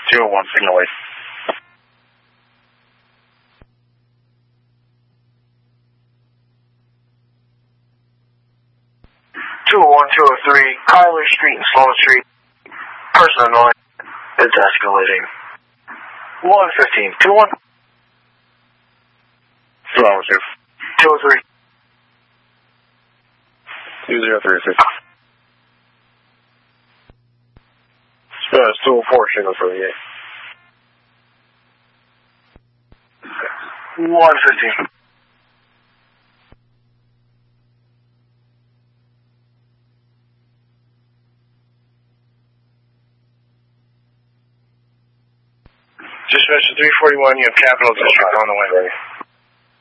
201, signal 8. Kyler Street and Sloan Street. Person annoyed. It's escalating. 115. 21. 202. 203. 203. It's 204, signal for the 8. 115. Dispatch 341, you have Capital District on the way.